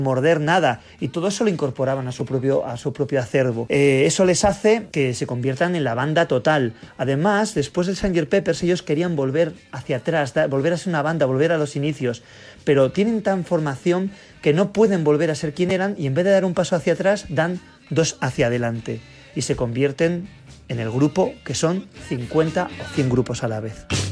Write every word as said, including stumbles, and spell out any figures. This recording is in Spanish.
morder nada, y todo eso lo incorporaban a su propio, a su propio acervo. Eh, eso les hace que se conviertan en la banda total. Además, después del señor Peppers, ellos querían volver hacia atrás, da, volver a ser una banda, volver a los inicios, pero tienen tan formación que no pueden volver a ser quien eran, y en vez de dar un paso hacia atrás, dan dos hacia adelante, y se convierten en el grupo que son cincuenta o cien grupos a la vez.